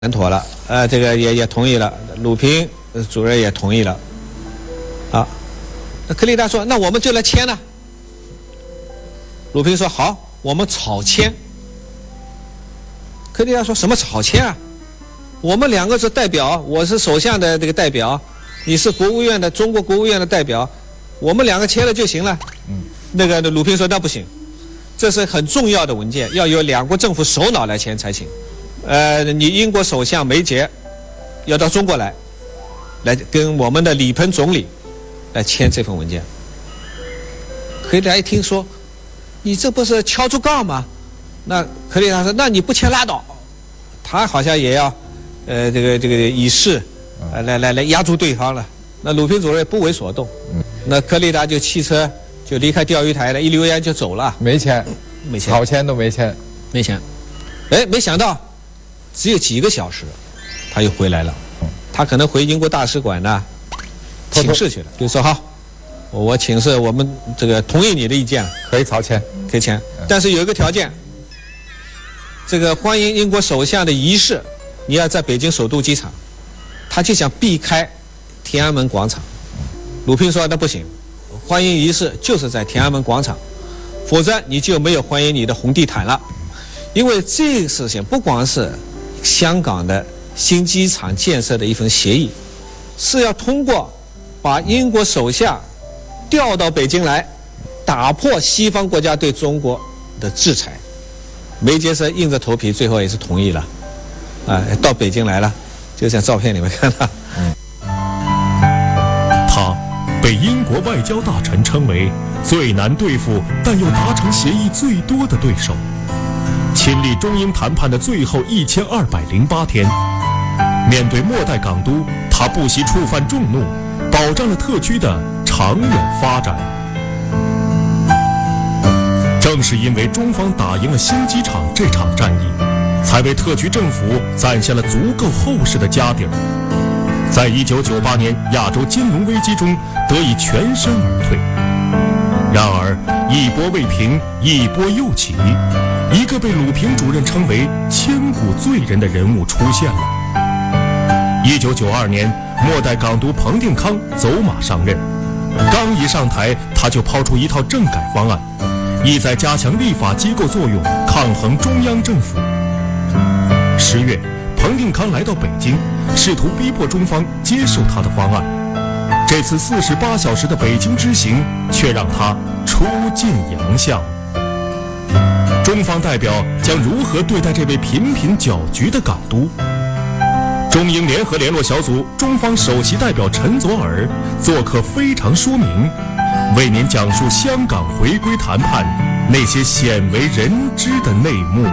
谈妥了，这个也同意了，鲁平主任也同意了，啊，那克利达说，那我们就来签了。鲁平说好，我们草签。克利达说什么草签啊？我们两个是代表，我是首相的这个代表，你是国务院的中国国务院的代表，我们两个签了就行了。那个鲁平说那不行，这是很重要的文件，要由两国政府首脑来签才行。你英国首相梅杰要到中国来跟我们的李鹏总理来签这份文件。克利达一听说，你这不是敲竹杠吗？那克利达说，那你不签拉倒。他好像也要，这个以示，来压住对方了。那鲁平主任不为所动。那克利达就汽车就离开钓鱼台了，一溜烟就走了。 没签，草签都没签， 没签。哎，没想到。只有几个小时，他又回来了。他可能回英国大使馆呢，请示去了，就说好，我请示我们这个同意你的意见， 可以草签， 可以签，但是有一个条件，这个欢迎英国首相的仪式，你要在北京首都机场。他就想避开天安门广场。鲁平说那不行，欢迎仪式就是在天安门广场，否则你就没有欢迎你的红地毯了。因为这个事情不光是香港的新机场建设的一份协议，是要通过把英国首相调到北京来，打破西方国家对中国的制裁。梅杰森硬着头皮，最后也是同意了，到北京来了，就像照片里面看到。 他被英国外交大臣称为最难对付但又达成协议最多的对手。亲历中英谈判的最后1208天，面对末代港督，他不惜触犯众怒，保障了特区的长远发展。正是因为中方打赢了新机场这场战役，才为特区政府攒下了足够厚实的家底儿，在1998年亚洲金融危机中得以全身而退。然而一波未平，一波又起，一个被鲁平主任称为千古罪人的人物出现了。1992年，末代港督彭定康走马上任，刚一上台，他就抛出一套政改方案，意在加强立法机构作用，抗衡中央政府。10月，彭定康来到北京，试图逼迫中方接受他的方案。这次48小时的北京之行，却让他出尽洋相。中方代表将如何对待这位频频搅局的港督？中英联合联络小组中方首席代表陈佐洱做客非常说明，为您讲述香港回归谈判那些鲜为人知的内幕。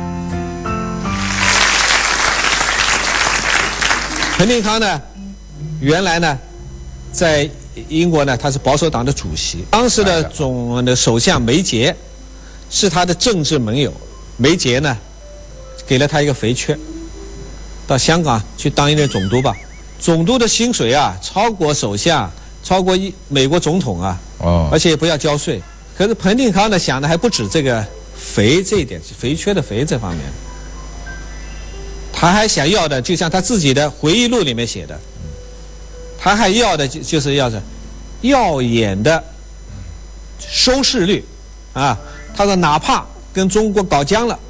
彭定康呢，原来呢，在英国呢，他是保守党的主席，当时的首相梅杰是他的政治盟友。梅杰呢，给了他一个肥缺，到香港去当一任总督吧。总督的薪水啊，超过首相，超过美国总统啊，而且也不要交税。可是彭定康呢，想的还不止这个肥这一点，肥缺的肥这方面，他还想要的，就像他自己的回忆录里面写的，他还要的就是要着耀眼的收视率啊。他说哪怕跟中国搞僵了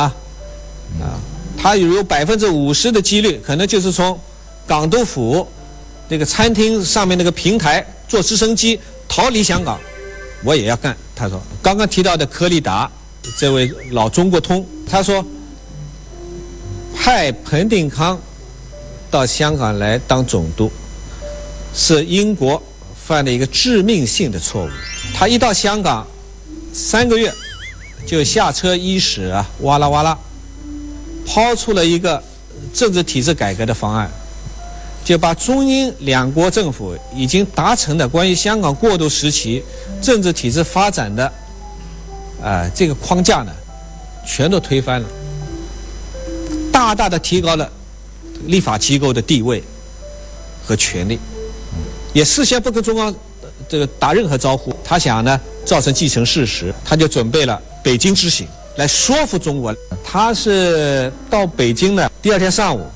他有50%的几率，可能就是从港督府那个餐厅上面那个平台坐直升机逃离香港，我也要干。他说刚刚提到的柯立达这位老中国通，他说派彭定康到香港来当总督是英国犯了一个致命性的错误。他一到香港3个月就下车伊始哇啦哇啦抛出了一个政治体制改革的方案，就把中英两国政府已经达成的关于香港过渡时期政治体制发展的这个框架呢，全都推翻了，大大的提高了立法机构的地位和权力，也事先不跟中央这个打任何招呼。他想呢造成既成事实，他就准备了北京之行， 来说服中国。他是到北京的第二天上午